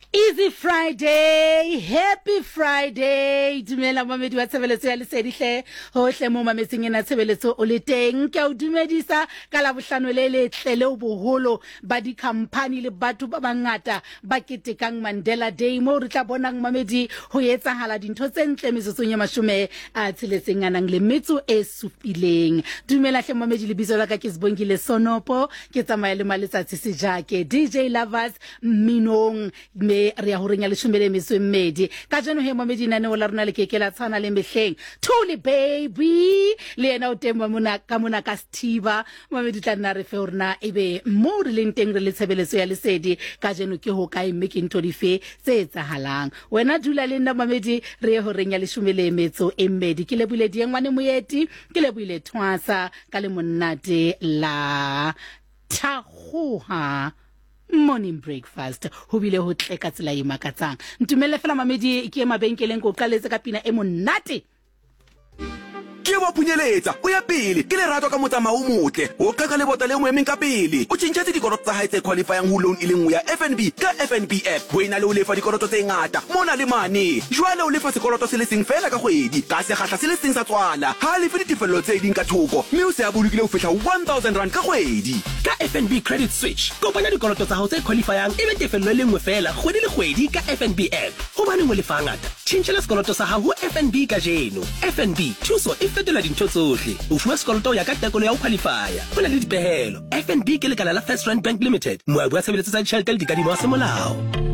Easy Friday, happy Friday. Dumela mamedi wa tshebeletso ya lesedi hle. Hohle mo mametseng ena tshebeletso o le teng. Ke a o dumedisa ka la bohlano le letle le boholo ba di company le batho ba bangata ba ketekang Mandela Day mo re tla bonang mamedi ho etsahala dintho tse ntle metsotsong ya 16 anang le metso e supileng. Dumela hle mamedi le bizo la ka ke Sibongile Sonopo ke tsamaya le maletsatsi se jake DJ Lovers Minong me re ya ho renya le shumele meswemedi ka jeno he mamedi nane o la rona le kekela tshwana le mehleng Thuli baby le ena o temba mona ka Stiva mamedi tla nna re fe rona ebe mo re leng teng re le tshebeletso ya lesedi ka jeno ke ho kae mme ke ntho dife tse etsahalang wena dula le nna mamedi re ye ho renya le shumele metso e mmedi ke lebile diengwane moeti ke lebile thwasa ka le monnate la Thagoha morning breakfast ho bile ho tleka tsela e makatsang ntumelle fela mamedi ke mabenkeleng ko qaletse ka pina e monate ke wa punyeletsa o ya pele ke le rato ka motsamao o motle o qaka le bota le ngwe emeng ka pele o tshintshetse dikoloto tsa hae tse qualifying ho loan ile nngwe ya FNB ka FNB app ho ina le o lefa dikoloto tse ngata mona le mane jwale o lefa sekoloto se le seng fela ka kgwedi ka se khatla se le seng sa tswala ha le fe ditefello tse ding ka thoko mme o se a bolokile ho fihla 1000 rand ka kgwedi ka FNB credit switch kopanya dikoloto tsa hao tse qualifying ebe tefello le nngwe fela kgwedi le kgwedi ka FNB app ho bane mo lefa ngata tshintshela sekoloto sa hao ho FNB ka jeno FNB thuso e fetola dintho tsohle o fuwa sekoloto ya ka tekolo ya ho qualifya ho na le dipehelo FNB ke lekala la First Rand Bank Limited moabi wa tshebeletso tsa ditjhelete le dikadimo tsa semolao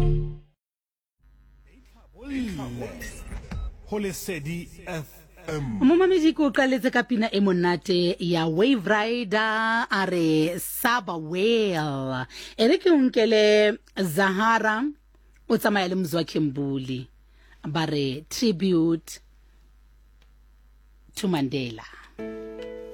ho lesedi FM Momamedi ko qaletse ka pina e monate ya Wave Rider are Saba Whale ere ke unkele Zahara o tsamaya le mzwa Khembuli bare tribute to Mandela.